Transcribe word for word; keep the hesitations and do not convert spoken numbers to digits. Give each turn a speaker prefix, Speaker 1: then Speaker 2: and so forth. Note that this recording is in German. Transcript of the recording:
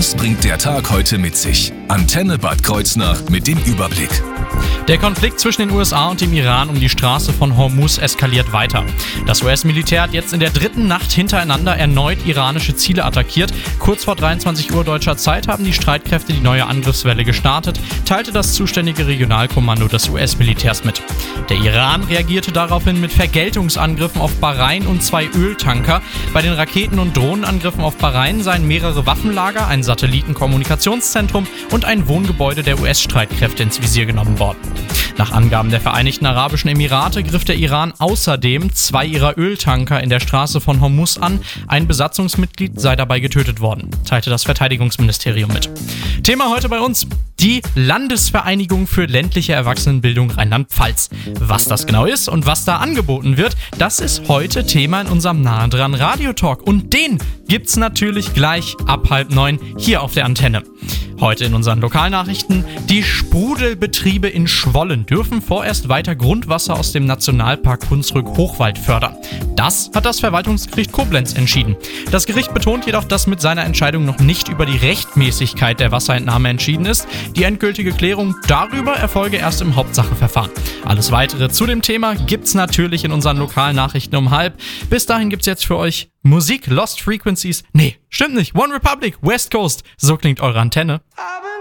Speaker 1: Was bringt der Tag heute mit sich? Antenne Bad Kreuznach mit dem Überblick.
Speaker 2: Der Konflikt zwischen den U S A und dem Iran um die Straße von Hormuz eskaliert weiter. Das U S-Militär hat jetzt in der dritten Nacht hintereinander erneut iranische Ziele attackiert. Kurz vor dreiundzwanzig Uhr deutscher Zeit haben die Streitkräfte die neue Angriffswelle gestartet, teilte das zuständige Regionalkommando des U S-Militärs mit. Der Iran reagierte daraufhin mit Vergeltungsangriffen auf Bahrain und zwei Öltanker. Bei den Raketen- und Drohnenangriffen auf Bahrain seien mehrere Waffenlager, ein Satellitenkommunikationszentrum und ein Wohngebäude der U S-Streitkräfte ins Visier genommen worden. Nach Angaben der Vereinigten Arabischen Emirate griff der Iran außerdem zwei ihrer Öltanker in der Straße von Hormuz an. Ein Besatzungsmitglied sei dabei getötet worden, teilte das Verteidigungsministerium mit. Thema heute bei uns: die Landesvereinigung für ländliche Erwachsenenbildung Rheinland-Pfalz. Was das genau ist und was da angeboten wird, das ist heute Thema in unserem Nahe dran Radiotalk. Und den gibt's natürlich gleich ab halb neun hier auf der Antenne. Heute in unseren Lokalnachrichten: Die Sprudelbetriebe in Schwollen dürfen vorerst weiter Grundwasser aus dem Nationalpark Hunsrück-Hochwald fördern. Das hat das Verwaltungsgericht Koblenz entschieden. Das Gericht betont jedoch, dass mit seiner Entscheidung noch nicht über die Rechtmäßigkeit der Wasserentnahme entschieden ist. Die endgültige Klärung darüber erfolge erst im Hauptsacheverfahren. Alles Weitere zu dem Thema gibt's natürlich in unseren Lokalnachrichten um halb. Bis dahin gibt's jetzt für euch Musik, Lost Frequencies. Nee, stimmt nicht. One Republic, West Coast. So klingt eure Antenne.